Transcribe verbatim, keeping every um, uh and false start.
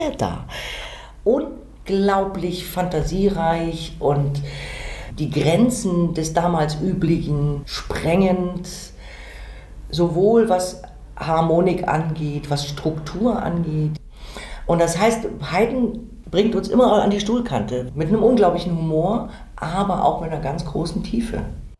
da. Unglaublich fantasiereich und die Grenzen des damals Üblichen sprengend, sowohl was Harmonik angeht, was Struktur angeht. Und das heißt, Haydn bringt uns immer an die Stuhlkante mit einem unglaublichen Humor, aber auch mit einer ganz großen Tiefe.